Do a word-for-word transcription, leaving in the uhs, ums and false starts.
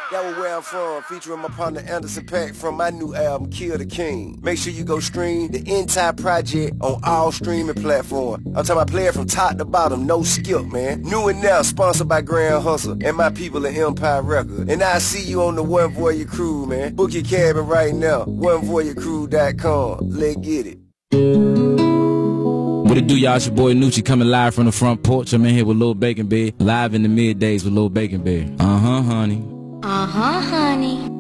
That was where I'm from, featuring my partner Anderson .Paak from my new album, Kill the King. Make sure you go stream the entire project on all streaming platforms. I'm talking about play it from top to bottom, no skip, man. New and now, sponsored by Grand Hustle and my people at Empire Records. And I'll see you on the One Voyeur Crew, man. Book your cabin right now, one voyeur crew dot com. Let's get it. What it do, y'all? It's your boy Nucci coming live from the front porch. I'm in here with Lil Bacon Bear, live in the middays with Lil Bacon Bear. Uh-huh, honey. Uh-huh, honey.